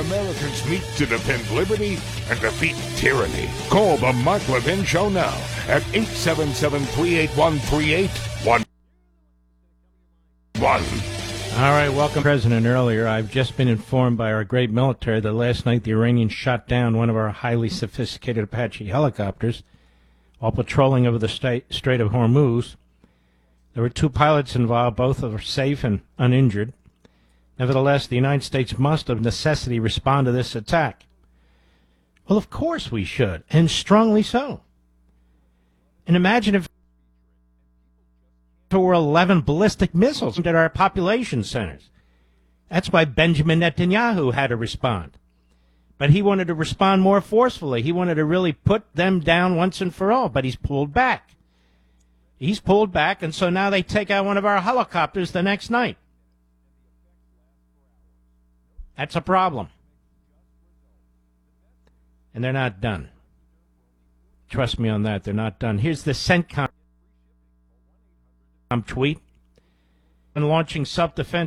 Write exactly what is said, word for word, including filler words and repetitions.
Americans meet to defend liberty and defeat tyranny. Call the Mark Levin Show now at eight seven seven, three eight one, three eight one one. All right, welcome, President. Earlier, I've just been informed by our great military that last night the Iranians shot down one of our highly sophisticated Apache helicopters while patrolling over the state, Strait of Hormuz. There were two pilots involved. Both are safe and uninjured. Nevertheless, the United States must, of necessity, respond to this attack. Well, of course we should, and strongly so. And imagine if there were eleven ballistic missiles at our population centers. That's why Benjamin Netanyahu had to respond. But he wanted to respond more forcefully. He wanted to really put them down once and for all, but he's pulled back. He's pulled back, and so now they take out one of our helicopters the next night. That's a problem. And they're not done. Trust me on that, they're not done. Here's the CENTCOM tweet. And launching self-defense